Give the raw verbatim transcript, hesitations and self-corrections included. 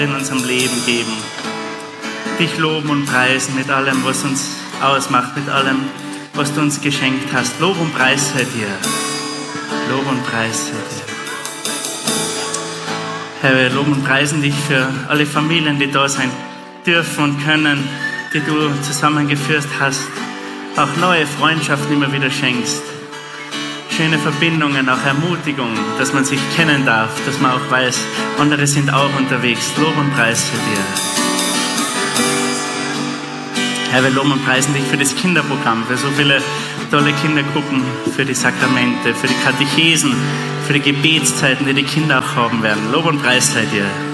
in unserem Leben geben. Dich loben und preisen mit allem, was uns ausmacht, mit allem, was du uns geschenkt hast. Lob und Preis sei dir. Lob und Preis sei dir. Herr, wir loben und preisen dich für alle Familien, die da sein dürfen und können, die du zusammengeführt hast. Auch neue Freundschaften immer wieder schenkst. Schöne Verbindungen, auch Ermutigung, dass man sich kennen darf, dass man auch weiß, andere sind auch unterwegs. Lob und Preis für dir. Herr, wir loben und preisen dich für das Kinderprogramm, für so viele tolle Kindergruppen, für die Sakramente, für die Katechesen, für die Gebetszeiten, die die Kinder auch haben werden. Lob und Preis sei dir.